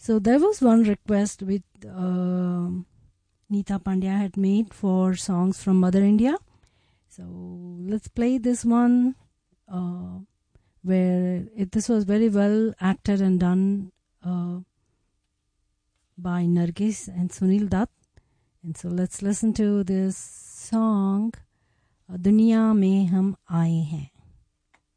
So there was one request which Neeta Pandya had made for songs from Mother India. So let's play this one where this was very well acted and done by Nargis and Sunil Dutt. And so let's listen to this song, Duniya Mein Hum Aaye Hain.